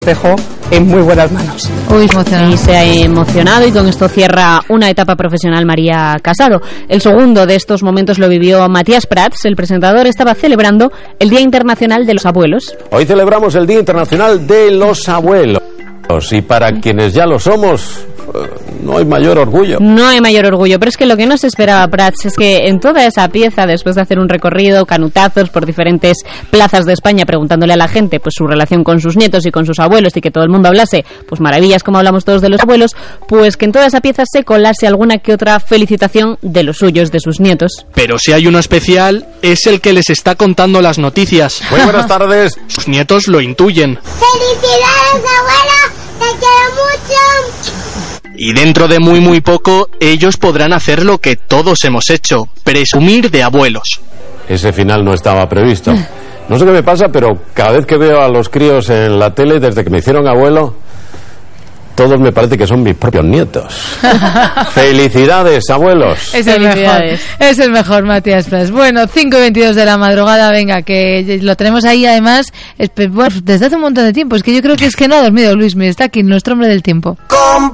dejó en muy buenas manos. Uy, emocionado. Y se ha emocionado, y con esto cierra una etapa profesional María Casado. El segundo de estos momentos lo vivió Matías Prats. El presentador estaba celebrando el Día Internacional de los Abuelos. Hoy celebramos el Día Internacional de los Abuelos. Y para quienes ya lo somos, no hay mayor orgullo. No hay mayor orgullo, pero es que lo que no se esperaba Prats es que en toda esa pieza, después de hacer un recorrido, canutazos por diferentes plazas de España, preguntándole a la gente pues su relación con sus nietos y con sus abuelos, y que todo el mundo hablase pues maravillas como hablamos todos de los abuelos, pues que en toda esa pieza se colase alguna que otra felicitación de los suyos, de sus nietos. Pero si hay uno especial, es el que les está contando las noticias. Muy buenas tardes. Sus nietos lo intuyen. ¡Felicidades, abuela! ¡Te quiero mucho! Y dentro de muy poco, ellos podrán hacer lo que todos hemos hecho: presumir de abuelos. Ese final no estaba previsto. No sé qué me pasa, pero cada vez que veo a los críos en la tele, desde que me hicieron abuelo, todos me parece que son mis propios nietos. ¡Felicidades, abuelos! Es el mejor, Matías Prats. Bueno, 5:22 de la madrugada, venga, que lo tenemos ahí además desde hace un montón de tiempo. Es que yo creo que no ha dormido Luismi, está aquí, nuestro hombre del tiempo.